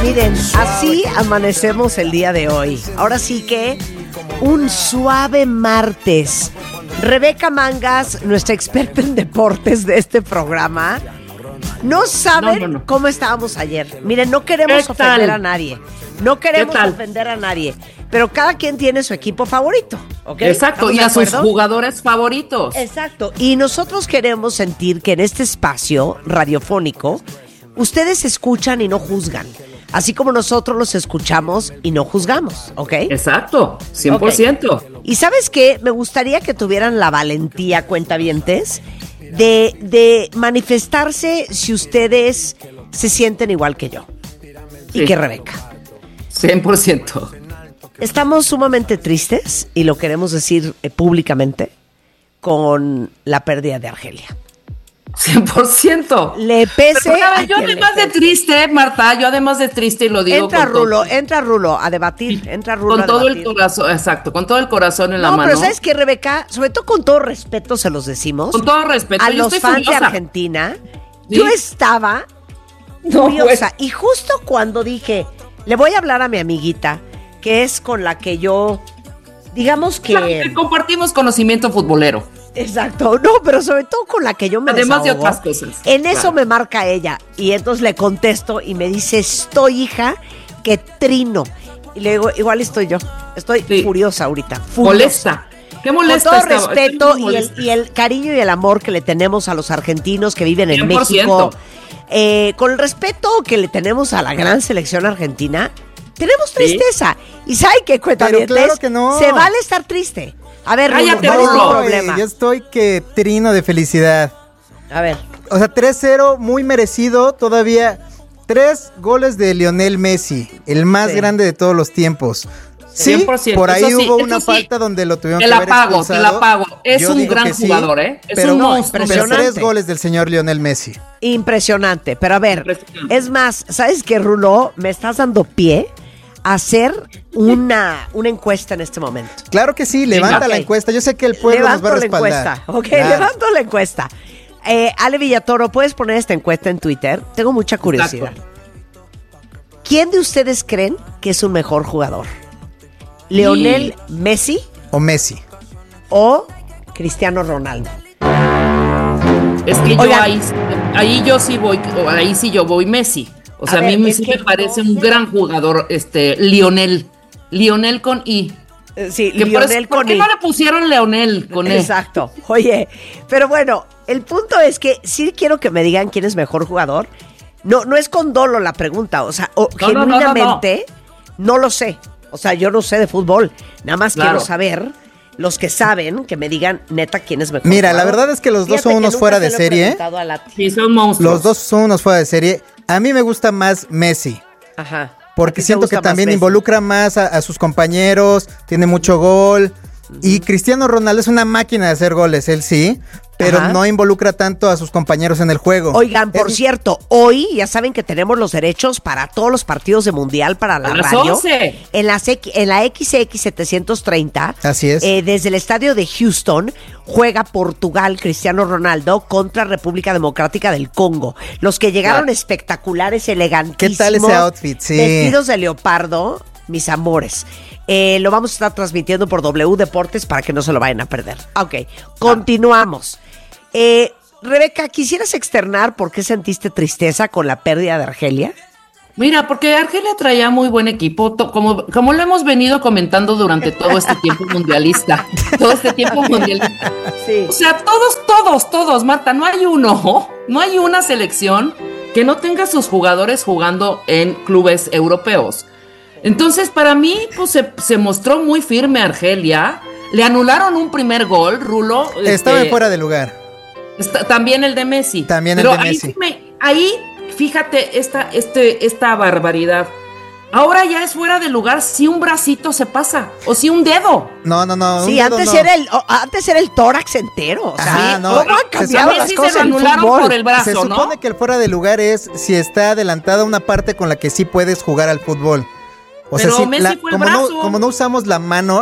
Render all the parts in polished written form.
Miren, así amanecemos el día de hoy. Ahora sí que un suave martes. Rebeca Mangas, nuestra experta en deportes de este programa, no saben cómo estábamos ayer. Miren, no queremos ofender a nadie. No queremos ofender a nadie. Pero cada quien tiene su equipo favorito, ¿ok? Exacto, y a sus jugadores favoritos. Exacto, y nosotros queremos sentir que en este espacio radiofónico ustedes escuchan y no juzgan, así como nosotros los escuchamos y no juzgamos, ¿ok? Exacto, 100%. Okay. Y ¿sabes qué? Me gustaría que tuvieran la valentía, cuentavientes, de manifestarse si ustedes se sienten igual que yo y que Rebeca. 100%. Estamos sumamente tristes, y lo queremos decir públicamente, con la pérdida de Argelia. 100%. Le pese. Pero, yo además de triste, Marta, y lo digo entra Rulo a debatir, con todo el corazón, exacto, con todo el corazón en la mano. No, pero ¿sabes qué, Rebeca? Sobre todo con todo respeto se los decimos. Con todo respeto. A los fans furiosa de Argentina. ¿Sí? Yo estaba furiosa. Y justo cuando dije, le voy a hablar a mi amiguita, que es con la que yo, digamos que compartimos conocimiento futbolero. Exacto, no, pero sobre todo con la que yo me además desahogo, de otras cosas. En eso me marca ella, y entonces le contesto y me dice, estoy, hija, que trino. Y le digo, igual estoy yo, estoy furiosa ahorita, furiosa. Molesta. ¿Qué molesta? Con todo respeto y el cariño y el amor que le tenemos a los argentinos que viven en 100%. México, con el respeto que le tenemos a la gran selección argentina, tenemos tristeza. ¿Sí? Y ¿sabe qué, cuentavientes? Pero claro que no. Se vale estar triste. A ver, cállate, ¿cuál es tu problema? Yo estoy que trino de felicidad. A ver. O sea, 3-0, muy merecido. Todavía 3 goles de Lionel Messi, el más grande de todos los tiempos. Sí, 100%. Por ahí hubo una falta donde lo tuvieron que haber expulsado. Te la pago. Es un gran jugador, ¿eh? Es un monstruo. Pero 3 goles del señor Lionel Messi. Impresionante. Pero a ver, es más, ¿sabes qué, Rulo? Me estás dando pie a hacer una encuesta en este momento. Claro que sí, levanta la encuesta. Yo sé que el pueblo nos va a respaldar. La encuesta. Claro. Levanto la encuesta. Ale Villatoro, ¿puedes poner esta encuesta en Twitter? Tengo mucha curiosidad. Exacto. ¿Quién de ustedes creen que es un mejor jugador? ¿Lionel Messi? ¿O Messi? ¿O Cristiano Ronaldo? Es que ahí yo sí voy, ahí sí yo voy Messi. O sea, a mí sí me parece un gran jugador, Lionel con I. Sí, Lionel con I. ¿Por qué no le pusieron Leonel con E? Exacto. Oye, pero bueno, el punto es que sí quiero que me digan quién es mejor jugador. No es con dolo la pregunta, o sea, genuinamente no lo sé. O sea, yo no sé de fútbol, nada más quiero saber, los que saben, que me digan neta quién es mejor. Mira, la verdad es que los dos son unos fuera de serie. Sí, son monstruos. Los dos son unos fuera de serie. A mí me gusta más Messi. Ajá. Porque siento que también involucra más a sus compañeros, tiene mucho gol. Y Cristiano Ronaldo es una máquina de hacer goles, él sí, pero no involucra tanto a sus compañeros en el juego. Oigan, por cierto, hoy ya saben que tenemos los derechos para todos los partidos de Mundial para la radio. 11. En la XX 730. Así es. Desde el estadio de Houston juega Portugal, Cristiano Ronaldo, contra República Democrática del Congo. Los que llegaron espectaculares, elegantísimos. ¿Qué tal ese outfit? Sí. Vestidos de leopardo, mis amores. Lo vamos a estar transmitiendo por W Deportes para que no se lo vayan a perder. Ok, continuamos. Rebeca, ¿quisieras externar por qué sentiste tristeza con la pérdida de Argelia? Mira, porque Argelia traía muy buen equipo, como lo hemos venido comentando durante todo este tiempo mundialista. Todo este tiempo mundialista. Sí. O sea, todos, Marta, no hay una selección que no tenga sus jugadores jugando en clubes europeos. Entonces, para mí, pues se mostró muy firme Argelia. Le anularon un primer gol, Rulo. Estaba fuera de lugar. También el de Messi. También el de Messi. Ahí, fíjate, esta barbaridad. Ahora ya es fuera de lugar si un bracito se pasa o si un dedo. No. Sí, antes era el tórax entero. O sea, no. ¿Cómo han cambiado las cosas se anularon por el brazo, se supone que el fuera de lugar es si está adelantada una parte con la que sí puedes jugar al fútbol. O pero sea, si Messi fue el brazo. Como no usamos la mano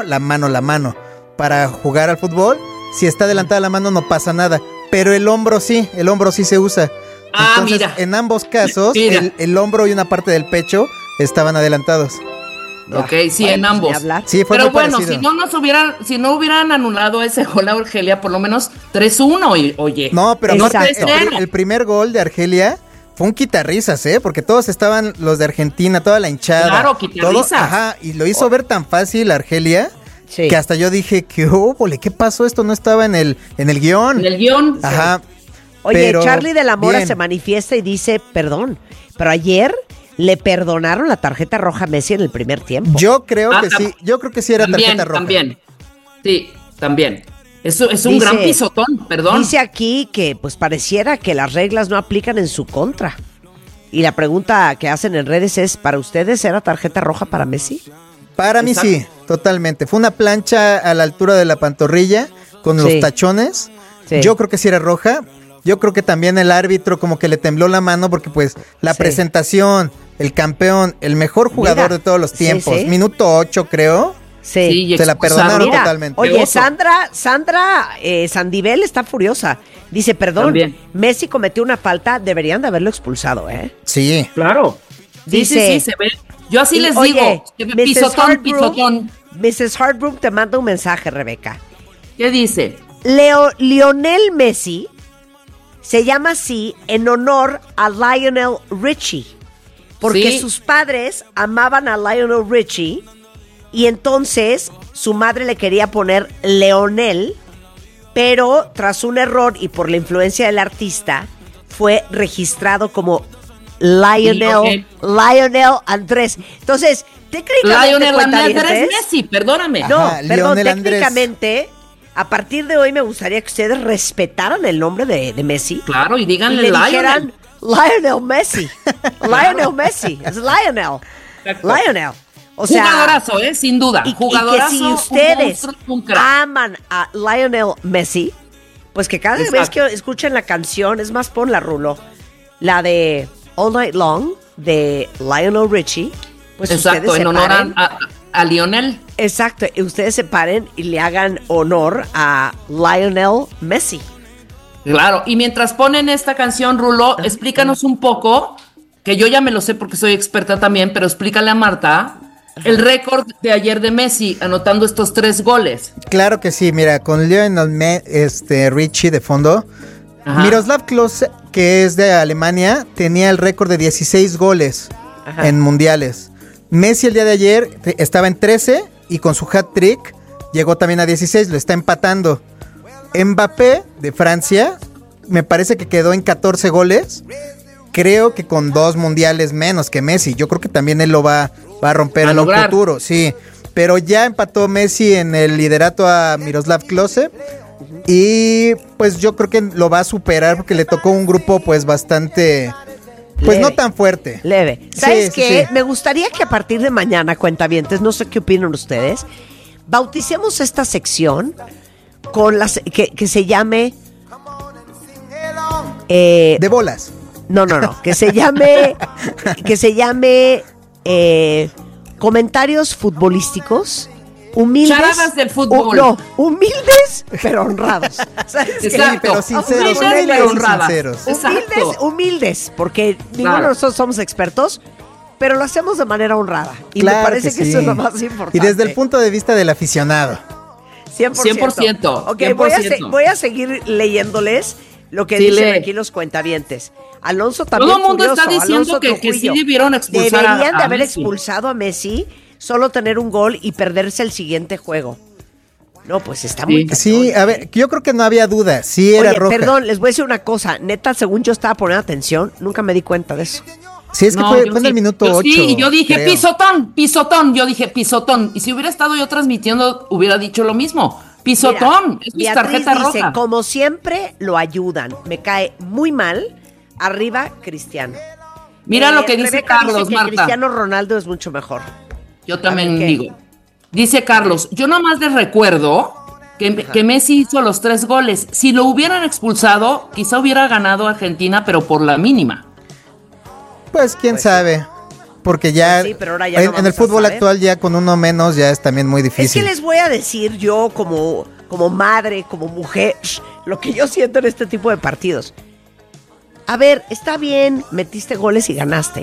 para jugar al fútbol, si está adelantada la mano no pasa nada. Pero el hombro sí se usa. Entonces, mira. en ambos casos, el hombro y una parte del pecho estaban adelantados. Ok, sí, en ambos. Sí, fue pero muy bueno, parecido. si no hubieran anulado ese gol a Argelia, por lo menos 3-1, oye. No, pero el primer gol de Argelia fue un quitarrisas, porque todos estaban, los de Argentina, toda la hinchada. Claro, quitarrisas. Y lo hizo ver tan fácil Argelia, que hasta yo dije, ¿qué pasó? Esto no estaba en el guión. En el guión. Ajá. Oye, pero, Charlie de la Mora bien. se manifiesta y dice, perdón, pero ayer le perdonaron la tarjeta roja a Messi en el primer tiempo. Yo creo que sí era tarjeta roja. También, sí, también. Eso es un gran pisotón, perdón. Dice aquí que pues pareciera que las reglas no aplican en su contra. Y la pregunta que hacen en redes es, ¿para ustedes era tarjeta roja para Messi? Para mí sí, totalmente. Fue una plancha a la altura de la pantorrilla con los tachones. Sí. Yo creo que sí era roja. Yo creo que también el árbitro como que le tembló la mano porque pues la presentación, el campeón, el mejor jugador de todos los tiempos, minuto 8 creo. Sí, se la perdonaron totalmente. Oye, Sandra Sandivel está furiosa. Dice, perdón, Messi cometió una falta, deberían de haberlo expulsado, Sí. Claro. Dice, sí, se ve. Yo así les digo, pisotón. Mrs. Hartbrook te manda un mensaje, Rebeca. ¿Qué dice? Lionel Messi se llama así en honor a Lionel Richie, porque sus padres amaban a Lionel Richie y entonces su madre le quería poner Leonel, pero tras un error y por la influencia del artista fue registrado como Lionel Andrés. Entonces, técnicamente Lionel Andrés Messi, perdóname. No, perdón, técnicamente a partir de hoy me gustaría que ustedes respetaran el nombre de Messi. Claro, y díganle y le dijeran Lionel Messi. Lionel Messi, es Lionel. Exacto. Lionel. O sea, jugadorazo, sin duda. Jugadorazo. Y que si ustedes aman a Lionel Messi, pues que cada vez que escuchen la canción, es más, ponla, Rulo, la de All Night Long de Lionel Richie, pues exacto, ustedes en honor a Lionel. Exacto, y ustedes se paren y le hagan honor a Lionel Messi. Claro, y mientras ponen esta canción, Rulo, explícanos un poco, que yo ya me lo sé porque soy experta también, pero explícale a Marta el récord de ayer de Messi anotando estos 3 goles. Claro que sí, mira, con Lionel Richie de fondo. Miroslav Klose, que es de Alemania, tenía el récord de 16 goles en mundiales. Messi el día de ayer estaba en 13 y con su hat-trick llegó también a 16, lo está empatando. Mbappé de Francia, me parece que quedó en 14 goles. Creo que con 2 mundiales menos que Messi. Yo creo que también él lo va a romper en un futuro, sí. Pero ya empató Messi en el liderato a Miroslav Klose. Y pues yo creo que lo va a superar porque le tocó un grupo pues bastante... Pues leve, no tan fuerte. Leve. ¿Sabes qué? Sí. Me gustaría que a partir de mañana, cuentavientes, no sé qué opinan ustedes, bauticemos esta sección con las que se llame... de bolas. No. Que se llame... comentarios futbolísticos humildes. Charadas del fútbol. Humildes pero honrados. Sí, pero sinceros. Humildes, porque ninguno de nosotros somos expertos, pero lo hacemos de manera honrada. Y me parece que eso es lo más importante. Y desde el punto de vista del aficionado. 100%. Ok, 100%. Voy a seguir leyéndoles lo que dicen aquí los cuentavientes. Alonso también. Todo el mundo está diciendo que sí debieron expulsar Deberían de haber expulsado a Messi, solo tener un gol y perderse el siguiente juego. No, pues está muy cañón. Sí, a ver, yo creo que no había duda. Sí era roja. Perdón, les voy a decir una cosa. Neta, según yo estaba poniendo atención, nunca me di cuenta de eso. Sí, es que fue en el minuto 8. Sí, y yo dije pisotón. Yo dije pisotón. Y si hubiera estado yo transmitiendo, hubiera dicho lo mismo. Pisotón. Es mi tarjeta dice, roja. Como siempre, lo ayudan. Me cae muy mal. Arriba, Cristiano. Mira lo que dice Rebeca Carlos, dice que Marta. Cristiano Ronaldo es mucho mejor. Yo también digo. Dice Carlos, yo nomás les recuerdo que Messi hizo los 3 goles. Si lo hubieran expulsado, quizá hubiera ganado Argentina, pero por la mínima. Pues quién sabe. Porque ya, pero ahora ya en el fútbol actual ya con uno menos ya es también muy difícil. Es que les voy a decir yo como madre, como mujer, lo que yo siento en este tipo de partidos. A ver, está bien, metiste goles y ganaste,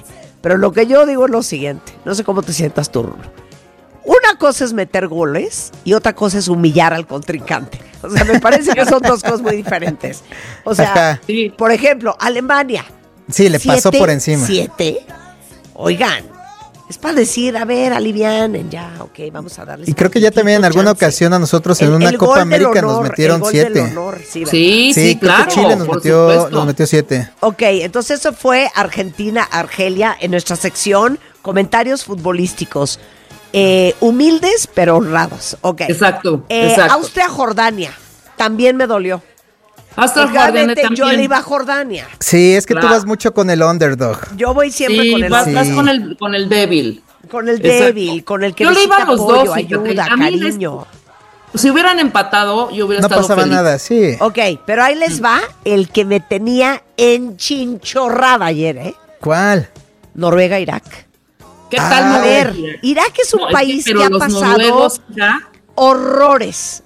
Pero lo que yo digo es lo siguiente. No sé cómo te sientas tú, Rulo. Una cosa es meter goles y otra cosa es humillar al contrincante. O sea, me parece que son dos cosas muy diferentes. O sea, por ejemplo, Alemania. Sí, le pasó por encima. 7. Oigan, es para decir, a ver, alivianen, ya, ok, vamos a darles. Y creo que ya también en alguna ocasión a nosotros en una Copa América nos metieron 7. Sí, claro. Chile nos metió 7. Ok, entonces eso fue Argentina-Argelia en nuestra sección comentarios futbolísticos. Humildes pero honrados. Okay. Exacto. Austria-Jordania también me dolió. Austria-Jordania también. Yo le iba a Jordania. Sí, es que tú vas mucho con el underdog. Yo voy siempre con el underdog. Vas con el débil. Con el débil, con el que necesita apoyo, ayuda, cariño. Si hubieran empatado, yo hubiera estado feliz. No pasaba nada, sí. Ok, pero ahí les va el que me tenía enchinchorrada ayer, ¿eh? ¿Cuál? Noruega-Irak. ¿Qué tal? A ver, Irak es un país que ha pasado horrores.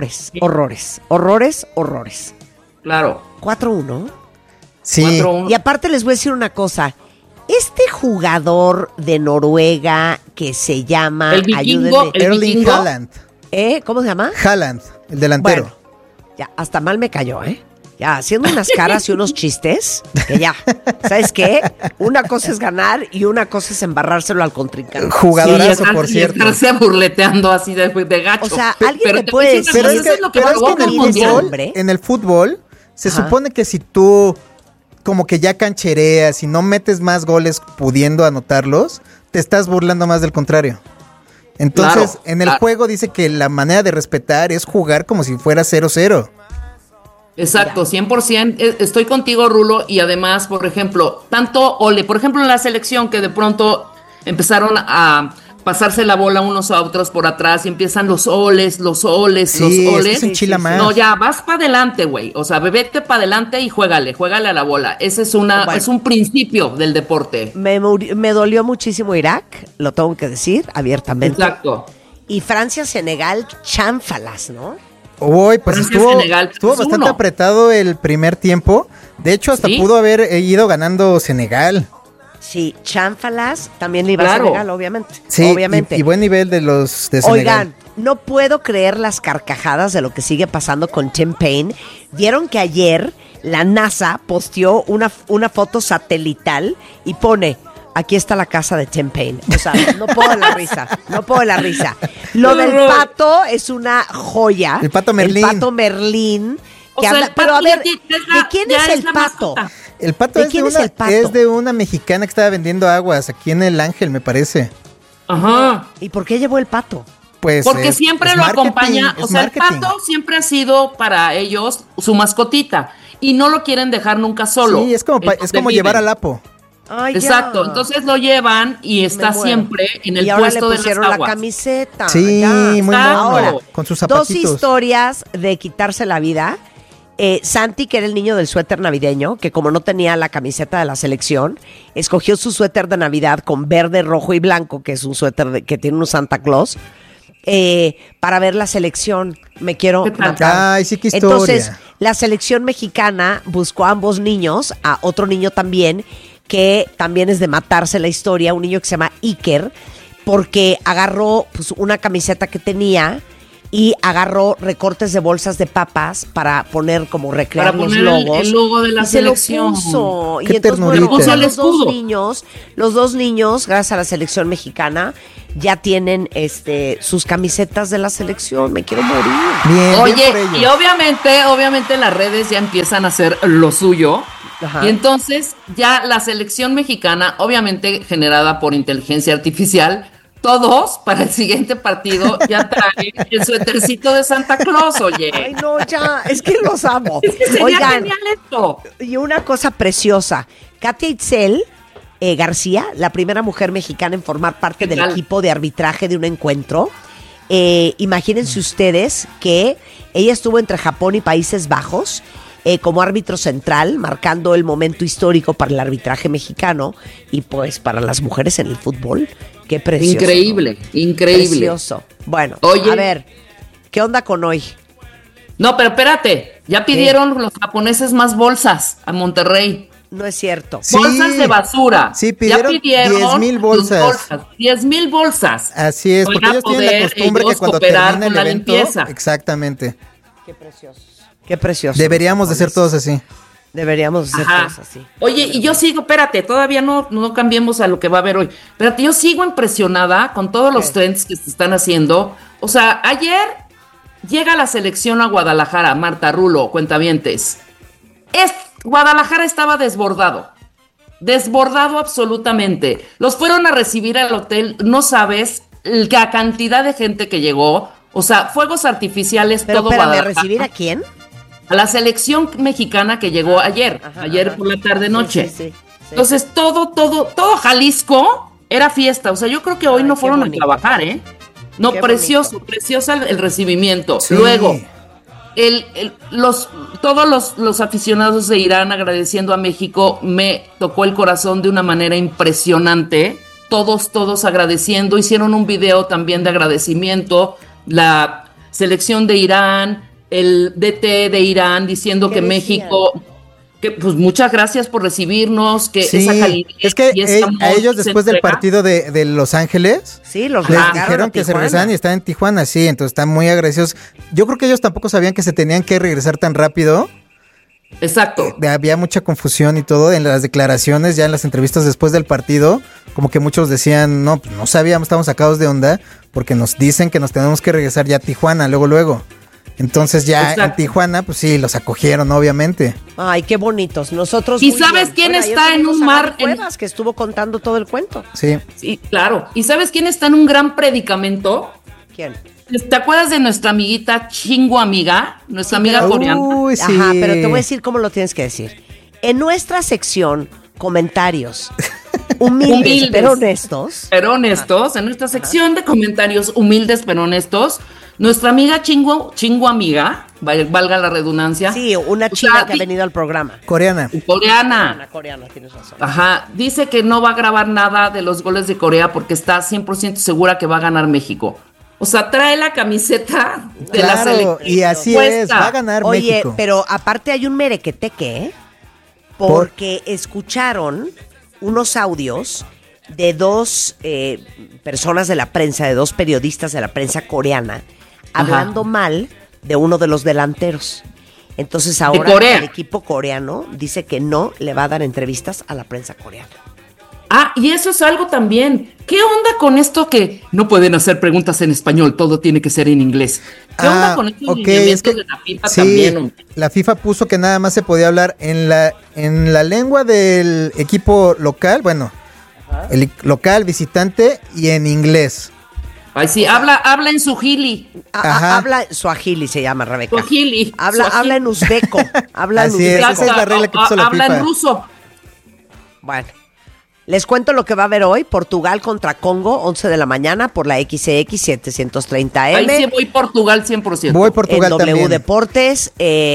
Claro. 4-1. Sí. 4-1. Y aparte les voy a decir una cosa. Este jugador de Noruega que se llama... El vikingo. Erling Haaland. ¿Cómo se llama? Haaland, el delantero. Bueno, ya, hasta mal me cayó, ¿eh? Ya, haciendo unas caras y unos chistes, que ya, ¿sabes qué? Una cosa es ganar y una cosa es embarrárselo al contrincante. Jugadorazo, por cierto. Y estarse burleteando así de gacho. O sea, alguien te puede decir... Pero es que en el fútbol se supone que si tú como que ya canchereas y no metes más goles pudiendo anotarlos, te estás burlando más del contrario. Entonces, en el juego dice que la manera de respetar es jugar como si fuera 0-0. Exacto, 100%. Estoy contigo, Rulo, y además, por ejemplo, por ejemplo, en la selección que de pronto empezaron a pasarse la bola unos a otros por atrás y empiezan los oles. Sí, es que se más. No, ya, vas para adelante, güey. O sea, bebete para adelante y juégale a la bola. Ese es es un principio del deporte. Me dolió muchísimo Irak, lo tengo que decir abiertamente. Exacto. Y Francia-Senegal, chanfalas, ¿no? Uy, pues estuvo bastante apretado el primer tiempo. De hecho, hasta pudo haber ido ganando Senegal. Sí, chanfalas también le iba a Senegal, obviamente. Sí, obviamente. Y buen nivel de Senegal. Oigan, no puedo creer las carcajadas de lo que sigue pasando con Tim Payne. ¿Vieron que ayer la NASA posteó una foto satelital y pone... Aquí está la casa de Tim Payne. O sea, no puedo de la risa. Lo del pato es una joya. El pato Merlín. Pero a ver, ¿de quién es el pato? El pato es de una mexicana que estaba vendiendo aguas aquí en El Ángel, me parece. Ajá. ¿Y por qué llevó el pato? Pues porque siempre lo acompaña. O sea, el pato siempre ha sido para ellos su mascotita. Y no lo quieren dejar nunca solo. Sí, es como llevar al Apo. Ay, exacto, entonces lo llevan y está siempre en el puesto de las aguas. Y ahora le pusieron la camiseta. Sí, muy mono. Ahora, con sus zapatitos. 2 historias de quitarse la vida. Santi, que era el niño del suéter navideño, que como no tenía la camiseta de la selección, escogió su suéter de Navidad con verde, rojo y blanco, que es un suéter que tiene un Santa Claus, para ver la selección. Me quiero matar. Ay, sí, qué historia. Entonces, la selección mexicana buscó a ambos niños, a otro niño también, que también es de matarse la historia, un niño que se llama Iker, porque agarró una camiseta que tenía y agarró recortes de bolsas de papas para poner como recrear los logos. El logo de la selección. Se lo puso. Qué y entonces ternurita. Los dos niños, gracias a la selección mexicana, ya tienen sus camisetas de la selección. Me quiero morir. Bien, oye, bien por ellos. Y obviamente las redes ya empiezan a hacer lo suyo. Ajá. Y entonces ya la selección mexicana, obviamente generada por inteligencia artificial, todos para el siguiente partido ya traen el suétercito de Santa Claus, oye. Ay, no, ya, es que los amo. Es que sería genial esto. Y una cosa preciosa, Katia Itzel García, la primera mujer mexicana en formar parte del equipo de arbitraje de un encuentro. Imagínense ustedes que ella estuvo entre Japón y Países Bajos, como árbitro central, marcando el momento histórico para el arbitraje mexicano y pues para las mujeres en el fútbol. Qué precioso. Increíble. Precioso. Bueno, oye, a ver, ¿qué onda con hoy? No, pero espérate, ya pidieron los japoneses más bolsas a Monterrey. No es cierto. Sí. Bolsas de basura. Sí, pidieron 10,000 bolsas. 10,000 bolsas. Así es, porque ellos tienen la costumbre que cuando termina el evento, limpieza. Exactamente. Qué precioso. Qué precioso. Deberíamos de ser todos así. Deberíamos ser todos así. Oye, y yo sigo, espérate, todavía no cambiemos a lo que va a haber hoy. Espérate, yo sigo impresionada con todos los trends que se están haciendo. O sea, ayer llega la selección a Guadalajara, Marta, Rulo, cuentavientes. Guadalajara estaba desbordado absolutamente. Los fueron a recibir al hotel, no sabes la cantidad de gente que llegó. O sea, fuegos artificiales, pero, todo Guadalajara. ¿A recibir a quién? A la selección mexicana que llegó ayer por la tarde-noche. Sí. Entonces, todo Jalisco era fiesta. O sea, yo creo que hoy no fueron a trabajar, ¿eh? No, precioso el recibimiento. Sí. Luego, todos los aficionados de Irán agradeciendo a México, me tocó el corazón de una manera impresionante. Todos agradeciendo. Hicieron un video también de agradecimiento. La selección de Irán, el DT de Irán diciendo que México, que pues muchas gracias por recibirnos, que esa calidez. Es que a ellos después del partido de Los Ángeles, les dijeron que se regresaban y están en Tijuana, sí, entonces están muy agradecidos. Yo creo que ellos tampoco sabían que se tenían que regresar tan rápido. Exacto. Había mucha confusión y todo en las declaraciones, ya en las entrevistas después del partido, como que muchos decían, no sabíamos, estamos sacados de onda, porque nos dicen que nos tenemos que regresar ya a Tijuana, luego. Entonces ya en Tijuana, pues sí, los acogieron, obviamente. Ay, qué bonitos. Nosotros. ¿Y sabes quién está en un mar? Cuevas, que estuvo contando todo el cuento. Sí, claro. ¿Y sabes quién está en un gran predicamento? ¿Quién? ¿Te acuerdas de nuestra amiguita Chingu Amiga? Nuestra amiga coreana. Uy, sí. Ajá, pero te voy a decir cómo lo tienes que decir. En nuestra sección, comentarios humildes pero honestos. En nuestra sección de comentarios humildes pero honestos, nuestra amiga Chingu Amiga, valga la redundancia. Sí, una china que ha venido al programa. Coreana, tienes razón. Ajá, dice que no va a grabar nada de los goles de Corea porque está 100% segura que va a ganar México. O sea, trae la camiseta de la selección. Y así es, va a ganar México. Oye, pero aparte hay un merequeteque, ¿eh? Porque escucharon unos audios de dos personas de la prensa, de dos periodistas de la prensa coreana, hablando mal de uno de los delanteros. Entonces ahora el equipo coreano dice que no le va a dar entrevistas a la prensa coreana. Y eso es algo también. ¿Qué onda con esto que no pueden hacer preguntas en español? Todo tiene que ser en inglés. ¿Qué onda con estos lineamientos de la FIFA también? La FIFA puso que nada más se podía hablar en la lengua del equipo local, el local, visitante, y en inglés. Ay, sí, habla en suajili. Habla suajili, se llama, Rebeca. Suajili. Habla en uzbeco. Así es, esa es la regla que puso la FIFA. Habla en ruso. Bueno. Les cuento lo que va a haber hoy. Portugal contra Congo, 11 de la mañana por la XX 730M. Ahí sí voy Portugal 100%. Voy Portugal en también. W Deportes.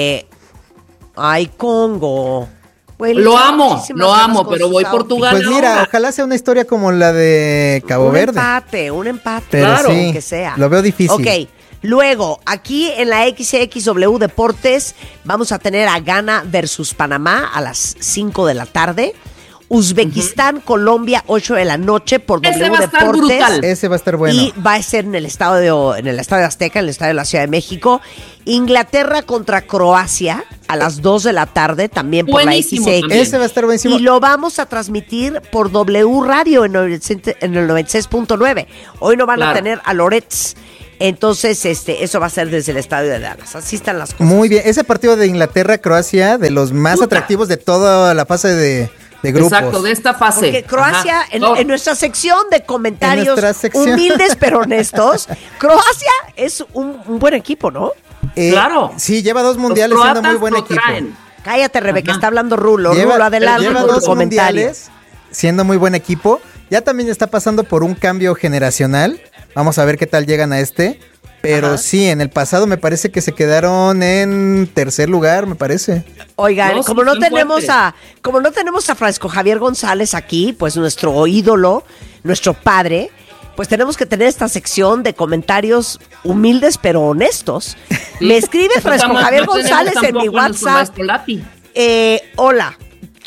Congo. Pues, lo amo, pero voy Portugal. Pues mira, ojalá sea una historia como la de Cabo Verde. Un empate. Pero claro, sí, que sea. Lo veo difícil. Ok. Luego, aquí en la XXW Deportes vamos a tener a Ghana versus Panamá a las 5 de la tarde. Uzbekistán, Colombia, 8 de la noche por W Deportes. Ese va a estar bueno. Y va a ser en el estadio Azteca, en el estadio de la Ciudad de México. Inglaterra contra Croacia a las 2 de la tarde, también por buenísimo, la XX. También. Ese va a estar buenísimo. Y lo vamos a transmitir por W Radio en el 96.9. Hoy no van a tener a Loretz. Entonces, eso va a ser desde el estadio de Dallas. Así están las cosas. Muy bien. Ese partido de Inglaterra-Croacia, de los más atractivos de toda la fase de grupos. Exacto, de esta fase. Porque Croacia, en nuestra sección de comentarios humildes pero honestos, Croacia es un buen equipo, ¿no? Claro. Sí, lleva 2 mundiales siendo muy buen equipo. Cállate, Rebeca, está hablando Rulo. Rulo, adelante lleva con 2 tu comentario. mundiales siendo muy buen equipo. Ya también está pasando por un cambio generacional. Vamos a ver qué tal llegan a este. Pero sí, en el pasado me parece que se quedaron en tercer lugar, me parece. Oigan, como no tenemos a Francisco Javier González aquí, pues nuestro ídolo, nuestro padre, pues tenemos que tener esta sección de comentarios humildes pero honestos. Me escribe Francisco Javier González en mi WhatsApp. Hola,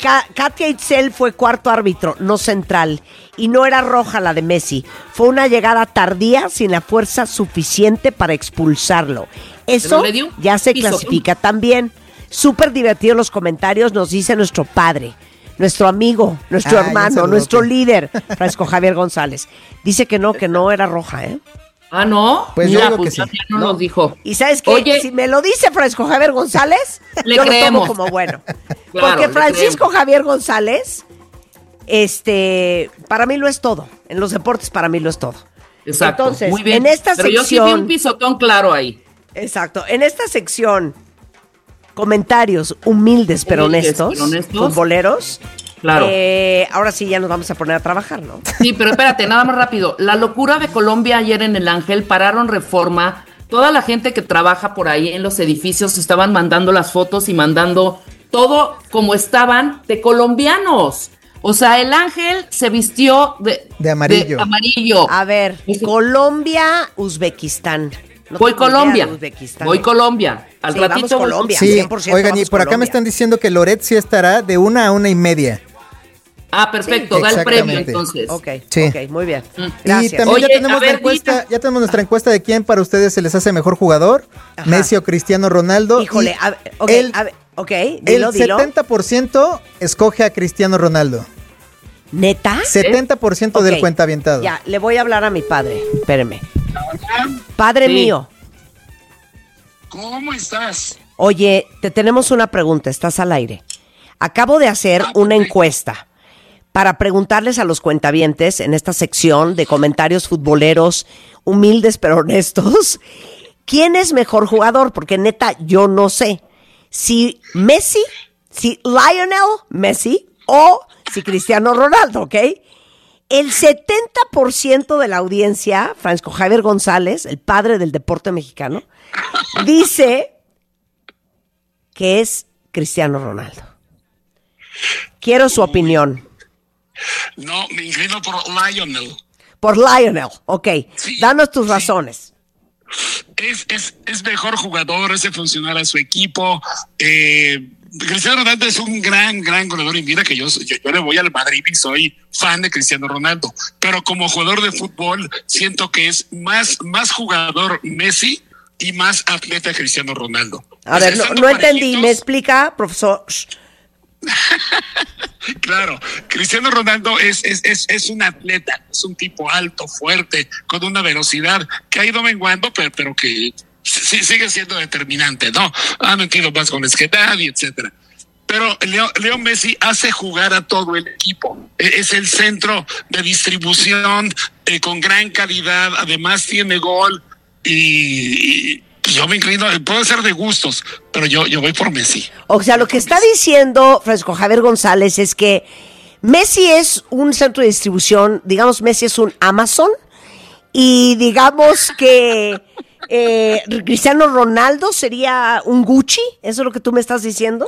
Katia Itzel fue cuarto árbitro, no central. Y no era roja la de Messi. Fue una llegada tardía sin la fuerza suficiente para expulsarlo. Eso ya se clasifica también. Súper divertido los comentarios, nos dice nuestro padre, nuestro amigo, nuestro hermano, nuestro líder, Francisco Javier González. Dice que no era roja, ¿eh? Ah, ¿no? Pues mira, yo digo que sí. No nos dijo. Y ¿sabes qué? Oye, si me lo dice Francisco Javier González, le yo creemos. lo tomo como bueno. Claro, porque Francisco Javier González, para mí lo es todo. En los deportes para mí lo es todo. Exacto. Entonces, muy bien. En esta Pero sección... yo sí vi un pisotón claro ahí. Exacto. En esta sección, comentarios humildes pero honestos, futboleros. Claro. Ahora sí ya nos vamos a poner a trabajar, ¿no? Sí, pero espérate, nada más rápido. La locura de Colombia ayer en el Ángel, pararon Reforma. Toda la gente que trabaja por ahí en los edificios estaban mandando las fotos y mandando todo como estaban de colombianos. O sea, el Ángel se vistió de amarillo. A ver, Colombia, Uzbekistán. No voy Colombia. Voy Colombia. Al ratito vamos Colombia. Sí, 100% oigan, y por acá me están diciendo que Loret sí estará de 1 a 1:30. Ah, perfecto, sí, da el premio entonces. Ok, sí. Ok, muy bien. Gracias. Y también ya tenemos la encuesta, ya tenemos nuestra encuesta de quién para ustedes se les hace mejor jugador, Ajá. Messi o Cristiano Ronaldo. Híjole, dilo. 70% escoge a Cristiano Ronaldo. ¿Neta? 70% del cuentavientado. Ya, le voy a hablar a mi padre, espéreme. Padre mío. ¿Cómo estás? Oye, te tenemos una pregunta, estás al aire. Acabo de hacer una encuesta para preguntarles a los cuentavientes en esta sección de comentarios futboleros humildes pero honestos, ¿quién es mejor jugador? Porque neta, yo no sé si Messi, si Lionel Messi o si Cristiano Ronaldo, ¿ok? El 70% de la audiencia, Francisco Javier González, el padre del deporte mexicano, dice que es Cristiano Ronaldo. Quiero su opinión. No, me inclino por Lionel. Por Lionel, ok. Sí, danos tus razones. Es mejor jugador, hace funcionar a su equipo. Cristiano Ronaldo es un gran goleador y mira que yo le voy al Madrid y soy fan de Cristiano Ronaldo. Pero como jugador de fútbol siento que es más jugador Messi y más atleta Cristiano Ronaldo. A ver, no entendí. ¿Me explica, profesor? Claro, Cristiano Ronaldo es un atleta, es un tipo alto, fuerte, con una velocidad que ha ido menguando, pero que sigue siendo determinante, ¿no? Ha metido más goles que nadie, etcétera. Pero Leo Messi hace jugar a todo el equipo. Es el centro de distribución con gran calidad. Además tiene gol y yo me inclino, puede ser de gustos, pero yo voy por Messi. O sea, lo que está diciendo Francisco Javier González es que Messi es un centro de distribución, digamos, Messi es un Amazon, y digamos que Cristiano Ronaldo sería un Gucci. ¿Eso es lo que tú me estás diciendo?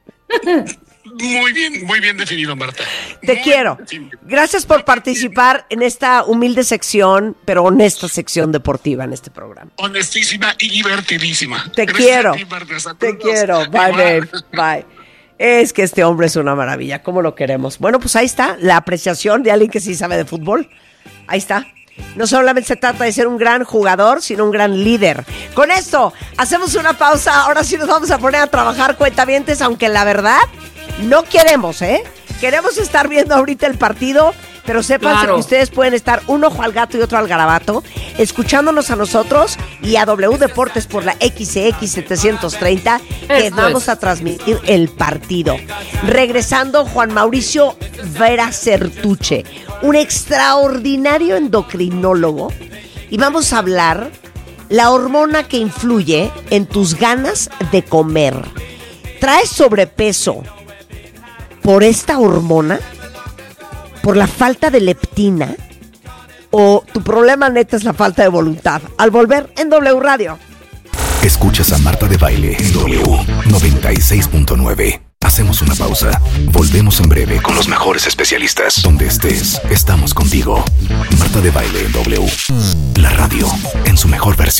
Muy bien definido, Marta. Te quiero. Gracias por participar en esta humilde sección, pero honesta sección deportiva en este programa. Honestísima y divertidísima. Te quiero. Te quiero. Bye, babe. Bye. Es que este hombre es una maravilla. ¿Cómo lo queremos? Bueno, pues ahí está la apreciación de alguien que sí sabe de fútbol. Ahí está. No solamente se trata de ser un gran jugador, sino un gran líder. Con esto, hacemos una pausa. Ahora sí nos vamos a poner a trabajar, cuentavientes, aunque la verdad no queremos, Queremos estar viendo ahorita el partido, pero sépanse que ustedes pueden estar un ojo al gato y otro al garabato, escuchándonos a nosotros y a W Deportes por la XX 730, que vamos a transmitir el partido. Regresando, Juan Mauricio Vera Certuche, un extraordinario endocrinólogo, y vamos a hablar la hormona que influye en tus ganas de comer. ¿Traes sobrepeso por esta hormona? ¿Por la falta de leptina? ¿O tu problema neta es la falta de voluntad? Al volver en W Radio. Escuchas a Marta de Baile en W 96.9. Hacemos una pausa. Volvemos en breve con los mejores especialistas. Donde estés, estamos contigo. Marta de Baile en W. La radio en su mejor versión.